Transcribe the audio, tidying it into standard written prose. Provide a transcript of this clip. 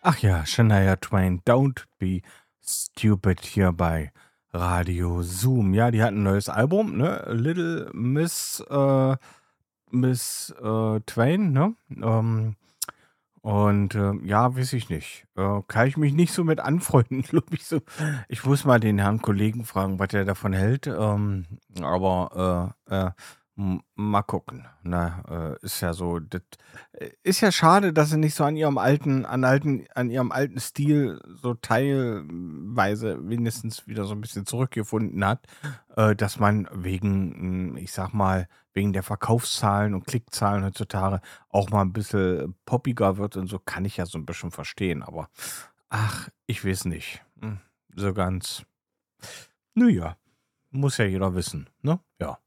Ach ja, Shania Twain, Don't Be Stupid hier bei Radio Zoom. Ja, die hat ein neues Album, ne? Little Miss Twain, ne? Ja, weiß ich nicht. Kann ich mich nicht so mit anfreunden, glaube ich so. Ich muss mal den Herrn Kollegen fragen, was er davon hält. Mal gucken. Ist ja so, das ist ja schade, dass sie nicht so an ihrem alten Stil so teilweise wenigstens wieder so ein bisschen zurückgefunden hat, dass man ich sag mal, wegen der Verkaufszahlen und Klickzahlen heutzutage auch mal ein bisschen poppiger wird und so, kann ich ja so ein bisschen verstehen, aber ach, ich weiß nicht. So ganz, na ja, muss ja jeder wissen, ne? Ja.